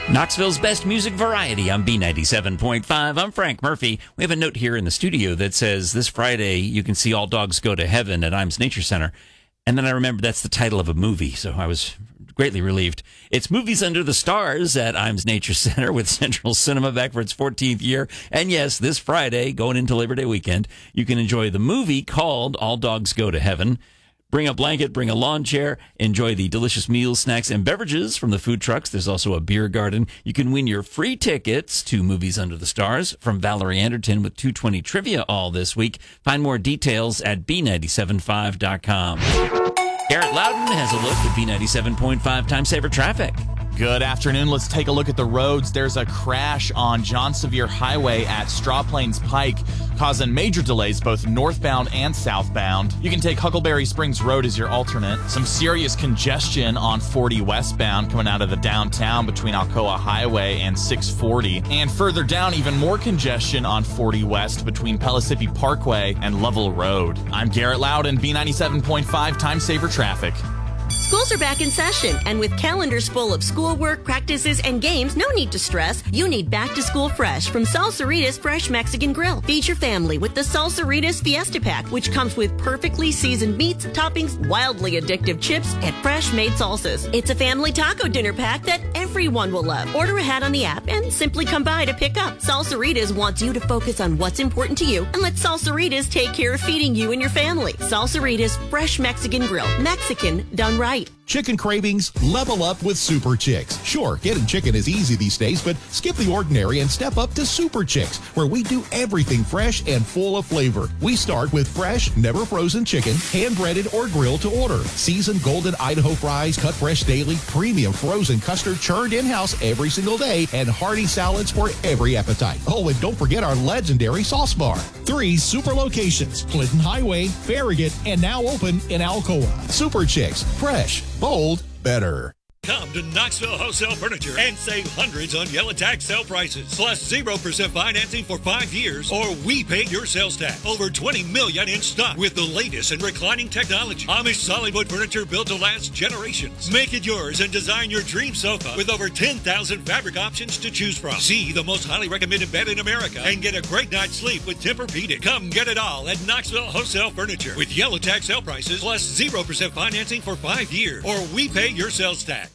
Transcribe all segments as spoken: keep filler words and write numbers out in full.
Knoxville's best music variety on B ninety-seven point five. I'm Frank Murphy. We have a note here in the studio that says this Friday you can see All Dogs Go to Heaven at Imes Nature Center. And then I remember that's the title of a movie, so I was greatly relieved. It's Movies Under the Stars at Imes Nature Center with Central Cinema back for its fourteenth year. And yes, this Friday, going into Labor Day weekend, you can enjoy the movie called All Dogs Go to Heaven. Bring a blanket, bring a lawn chair, enjoy the delicious meals, snacks, and beverages from the food trucks. There's also a beer garden. You can win your free tickets to Movies Under the Stars from Valerie Anderton with two twenty Trivia all this week. Find more details at B nine seven five dot com. Garrett Loudon has a look at B ninety-seven point five Time Saver Traffic. Good afternoon. Let's take a look at the roads. There's a crash on John Sevier Highway at Straw Plains Pike, causing major delays both northbound and southbound. You can take Huckleberry Springs Road as your alternate. Some serious congestion on forty westbound coming out of the downtown between Alcoa Highway and six forty. And further down, even more congestion on forty west between Pellissippi Parkway and Lovell Road. I'm Garrett Loudon, B ninety-seven point five Time Saver Traffic. Schools are back in session, and with calendars full of schoolwork, practices, and games, no need to stress. You need Back to School Fresh from Salsaritas Fresh Mexican Grill. Feed your family with the Salsaritas Fiesta Pack, which comes with perfectly seasoned meats, toppings, wildly addictive chips, and fresh-made salsas. It's a family taco dinner pack that everyone will love. Order ahead on the app and simply come by to pick up. Salsaritas wants you to focus on what's important to you and let Salsaritas take care of feeding you and your family. Salsaritas Fresh Mexican Grill. Mexican done right. Chicken cravings level up with Super Chicks. Sure, getting chicken is easy these days, but skip the ordinary and step up to Super Chicks, where we do everything fresh and full of flavor. We start with fresh, never frozen chicken, hand-breaded or grilled to order. Seasoned golden Idaho fries, cut fresh daily, premium frozen custard churned in-house every single day, and hearty salads for every appetite. Oh, and don't forget our legendary sauce bar. Three super locations, Clinton Highway, Farragut, and now open in Alcoa. Super Chicks, fresh, bold, better. Come to Knoxville Wholesale Furniture and save hundreds on yellow tax sale prices, plus zero percent financing for five years, or we pay your sales tax. Over twenty million in stock with the latest in reclining technology. Amish solid wood furniture built to last generations. Make it yours and design your dream sofa with over ten thousand fabric options to choose from. See the most highly recommended bed in America and get a great night's sleep with Tempur-Pedic. Come get it all at Knoxville Wholesale Furniture with yellow tax sale prices, plus zero percent financing for five years, or we pay your sales tax.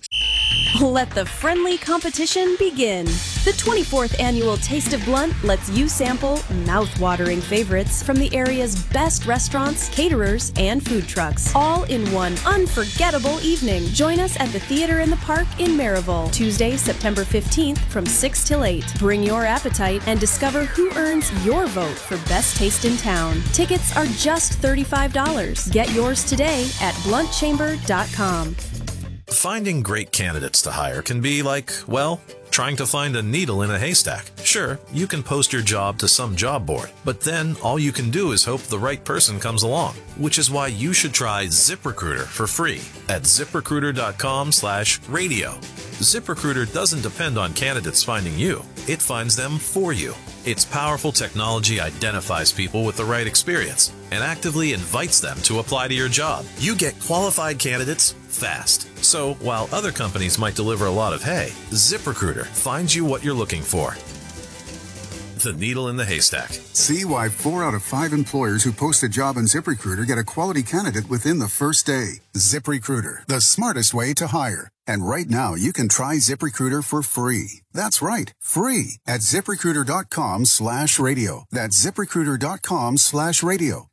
Let the friendly competition begin. The twenty-fourth Annual Taste of Blount lets you sample mouth-watering favorites from the area's best restaurants, caterers, and food trucks, all in one unforgettable evening. Join us at the Theater in the Park in Maryville, Tuesday, September fifteenth from six till eight. Bring your appetite and discover who earns your vote for best taste in town. Tickets are just thirty-five dollars. Get yours today at blunt chamber dot com. Finding great candidates to hire can be like, well, trying to find a needle in a haystack. Sure, you can post your job to some job board, but then all you can do is hope the right person comes along, which is why you should try ZipRecruiter for free at ziprecruiter dot com slash radio. ZipRecruiter doesn't depend on candidates finding you. It finds them for you. Its powerful technology identifies people with the right experience and actively invites them to apply to your job. You get qualified candidates fast. So while other companies might deliver a lot of hay, ZipRecruiter finds you what you're looking for. The needle in the haystack. See why four out of five employers who post a job on ZipRecruiter get a quality candidate within the first day. ZipRecruiter, the smartest way to hire. And right now, you can try ZipRecruiter for free. That's right, free at ziprecruiter dot com slash radio. That's ziprecruiter dot com slash radio.